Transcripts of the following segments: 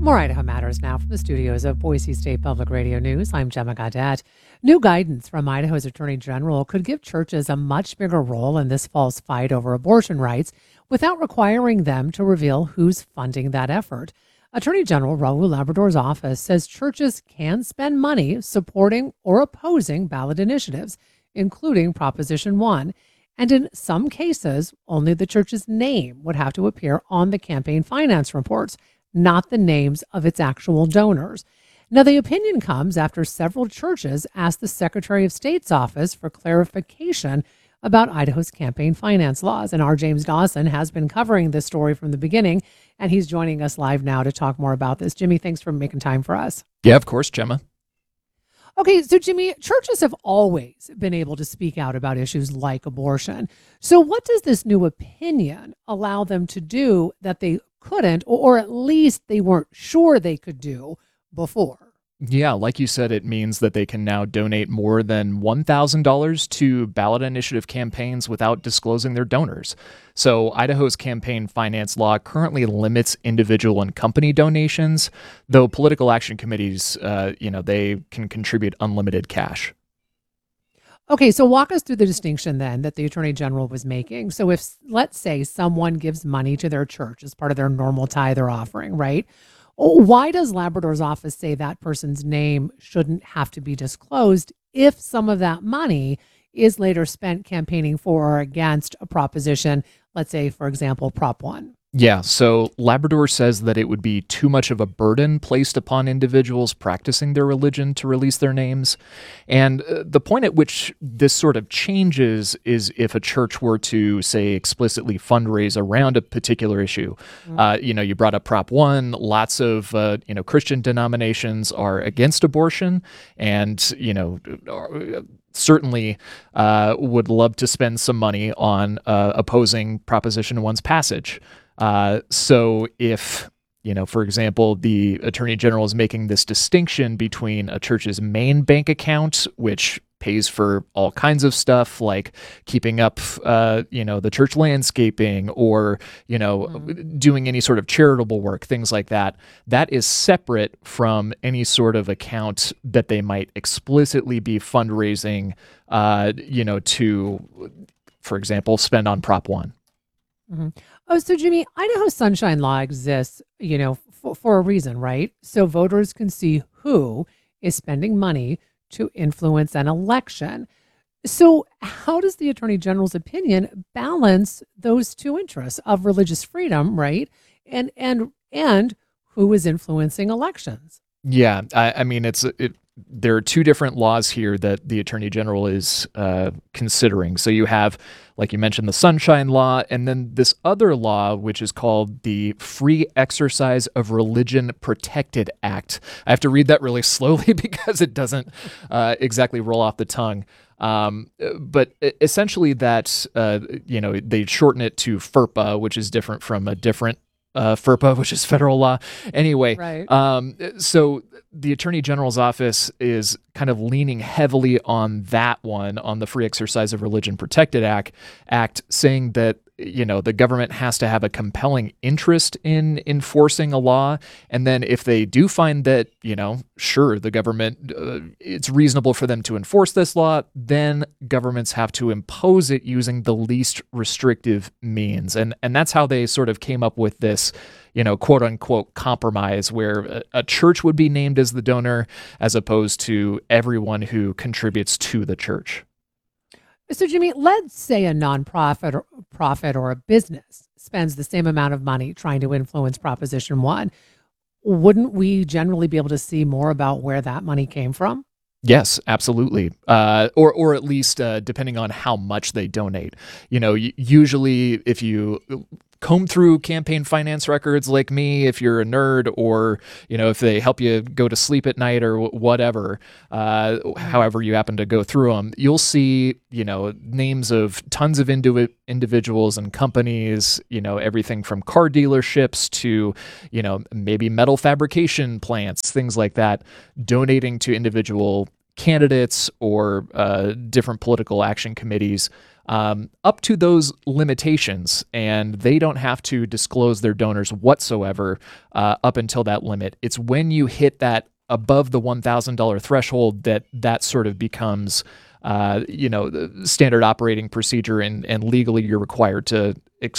More Idaho Matters now from the studios of Boise State Public Radio News. I'm Gemma Gaudette. New guidance from Idaho's Attorney General could give churches a much bigger role in this fall's fight over abortion rights without requiring them to reveal who's funding that effort. Attorney General Raul Labrador's office says churches can spend money supporting or opposing ballot initiatives, including Proposition 1. And in some cases, only the church's name would have to appear on the campaign finance reports, not the names of its actual donors. Now, the opinion comes after several churches asked the Secretary of State's office for clarification about Idaho's campaign finance laws. And our James Dawson has been covering this story from the beginning, and he's joining us live now to talk more about this. Jimmy, thanks for making time for us. Yeah, of course, Gemma. Okay, so Jimmy, churches have always been able to speak out about issues like abortion. So what does this new opinion allow them to do that they couldn't, or at least they weren't sure they could do before? Yeah, like you said, it means that they can now donate more than $1,000 to ballot initiative campaigns without disclosing their donors. So Idaho's campaign finance law currently limits individual and company donations, though political action committees, they can contribute unlimited cash. Okay, so walk us through the distinction then that the Attorney General was making. So if, let's say, someone gives money to their church as part of their normal tithe or offering, right? Why does Labrador's office say that person's name shouldn't have to be disclosed if some of that money is later spent campaigning for or against a proposition, let's say, for example, Prop 1? Yeah, so Labrador says that it would be too much of a burden placed upon individuals practicing their religion to release their names. And the point at which this sort of changes is if a church were to, say, explicitly fundraise around a particular issue. You brought up Prop 1. Lots of, Christian denominations are against abortion and, certainly would love to spend some money on opposing Proposition 1's passage. So if, for example, the Attorney General is making this distinction between a church's main bank account, which pays for all kinds of stuff like keeping up, the church landscaping or, doing any sort of charitable work, things like that, that is separate from any sort of account that they might explicitly be fundraising, to, for example, spend on Prop 1. Mm-hmm. Oh, so Jimmy, Idaho's Sunshine Law exists, for a reason, right? So voters can see who is spending money to influence an election. So how does the Attorney General's opinion balance those two interests of religious freedom, right? And who is influencing elections? Yeah, there are two different laws here that the Attorney General is considering. So you have, like you mentioned, the Sunshine Law, and then this other law, which is called the Free Exercise of Religion Protected Act. I have to read that really slowly because it doesn't exactly roll off the tongue. But essentially that, they shorten it to FERPA, which is different from a different FERPA, which is federal law. Anyway, right. So the Attorney General's office is kind of leaning heavily on that one, on the Free Exercise of Religion Protected Act, saying that, the government has to have a compelling interest in enforcing a law. And then if they do find that, sure, the government, it's reasonable for them to enforce this law, then governments have to impose it using the least restrictive means. And that's how they sort of came up with this, quote unquote compromise where a church would be named as the donor as opposed to everyone who contributes to the church. So Jimmy, let's say a nonprofit or a business spends the same amount of money trying to influence Proposition 1. Wouldn't we generally be able to see more about where that money came from? Yes, absolutely. Or at least depending on how much they donate. Usually if you comb through campaign finance records like me, if you're a nerd, or, if they help you go to sleep at night or whatever, however you happen to go through them, you'll see, names of tons of individuals and companies, everything from car dealerships to, maybe metal fabrication plants, things like that, donating to individual candidates or different political action committees up to those limitations, and they don't have to disclose their donors whatsoever up until that limit. It's when you hit that above the $1,000 threshold that sort of becomes the standard operating procedure, and legally you're required to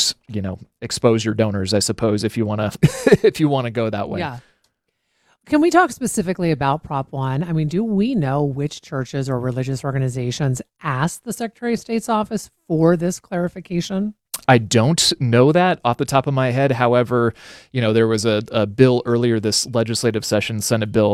expose your donors, I suppose, if you want to if you want to go that way. Yeah. Can we talk specifically about Prop 1? I mean, do we know which churches or religious organizations asked the Secretary of State's office for this clarification? I don't know that off the top of my head. However, there was a bill earlier this legislative session, Senate Bill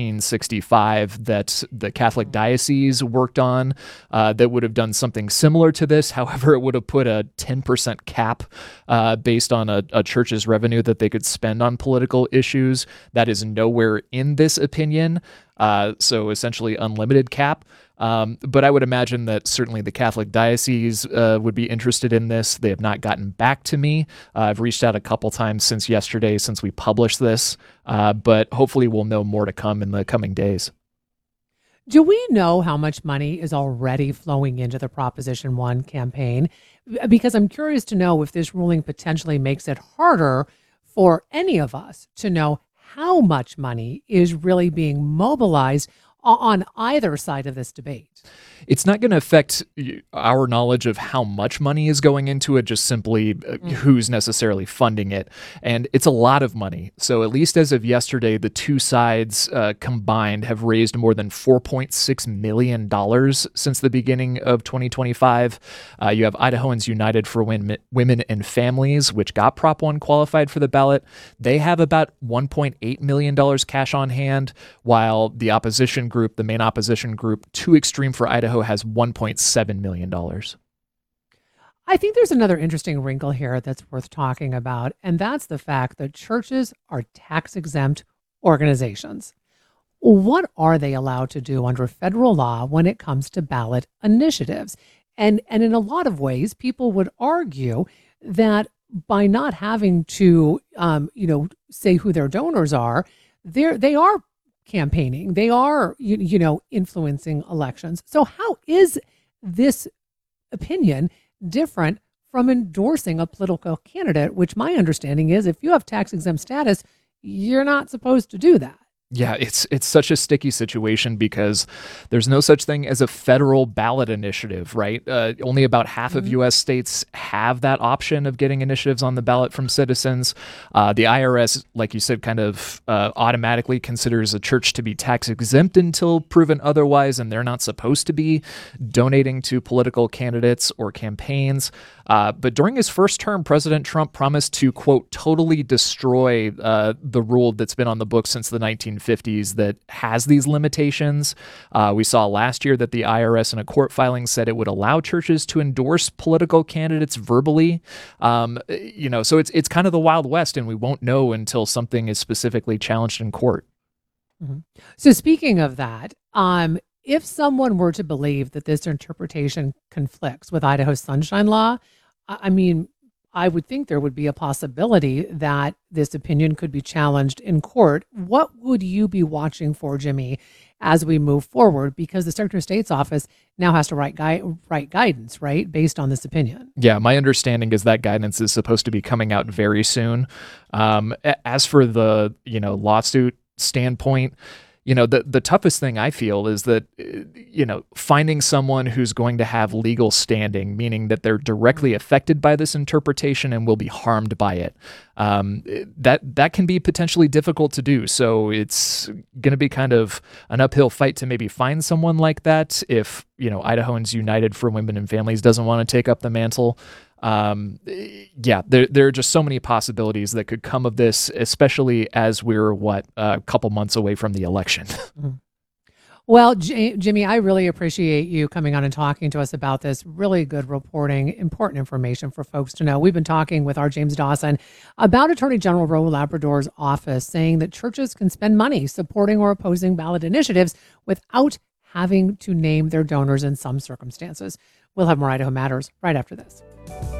1365, that the Catholic diocese worked on that would have done something similar to this. However, it would have put a 10% cap based on a church's revenue that they could spend on political issues. That is nowhere in this opinion. So essentially unlimited cap. But I would imagine that certainly the Catholic diocese would be interested in this. They have not gotten back to me. I've reached out a couple times since yesterday, since we published this, but hopefully we'll know more to come in the coming days. Do we know how much money is already flowing into the Proposition 1 campaign? Because I'm curious to know if this ruling potentially makes it harder for any of us to know how much money is really being mobilized on either side of this debate. It's not going to affect our knowledge of how much money is going into it, just simply who's necessarily funding it. And it's a lot of money. So at least as of yesterday, the two sides combined have raised more than $4.6 million since the beginning of 2025. You have Idahoans United for Women and Families, which got Prop 1 qualified for the ballot. They have about $1.8 million cash on hand, while the opposition group, the main opposition group, Too Extreme for Idaho, has $1.7 million. I think there's another interesting wrinkle here that's worth talking about, and that's the fact that churches are tax-exempt organizations. What are they allowed to do under federal law when it comes to ballot initiatives? And in a lot of ways, people would argue that by not having to, say who their donors are, they are campaigning. They are, influencing elections. So how is this opinion different from endorsing a political candidate, which my understanding is if you have tax exempt status, you're not supposed to do that? Yeah, it's such a sticky situation because there's no such thing as a federal ballot initiative, right? Only about half of U.S. states have that option of getting initiatives on the ballot from citizens. The IRS, like you said, kind of automatically considers a church to be tax exempt until proven otherwise, and they're not supposed to be donating to political candidates or campaigns. But during his first term, President Trump promised to, quote, totally destroy the rule that's been on the books since the 1950s that has these limitations. We saw last year that the IRS in a court filing said it would allow churches to endorse political candidates verbally. So it's kind of the Wild West, and we won't know until something is specifically challenged in court. Mm-hmm. So speaking of that, if someone were to believe that this interpretation conflicts with Idaho's Sunshine Law, I mean, I would think there would be a possibility that this opinion could be challenged in court. What would you be watching for, Jimmy, as we move forward? Because the Secretary of State's office now has to write guidance, right, based on this opinion. Yeah, my understanding is that guidance is supposed to be coming out very soon. As for the lawsuit standpoint, the toughest thing I feel is that, finding someone who's going to have legal standing, meaning that they're directly affected by this interpretation and will be harmed by it. That can be potentially difficult to do. So it's going to be kind of an uphill fight to maybe find someone like that if, Idahoans United for Women and Families doesn't want to take up the mantle. There are just so many possibilities that could come of this, especially as we're a couple months away from the election. Well, Jimmy, I really appreciate you coming on and talking to us about this. Really good reporting, important information for folks to know. We've been talking with our James Dawson about Attorney General Ro Labrador's office saying that churches can spend money supporting or opposing ballot initiatives without having to name their donors in some circumstances. We'll have more Idaho Matters right after this.